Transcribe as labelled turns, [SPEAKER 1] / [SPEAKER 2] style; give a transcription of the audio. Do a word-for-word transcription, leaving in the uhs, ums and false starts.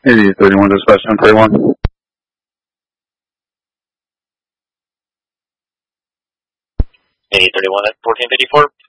[SPEAKER 1] eighty-eight thirty-one, dispatch ten thirty-one.
[SPEAKER 2] eighty-eight thirty-one at fourteen fifty-four.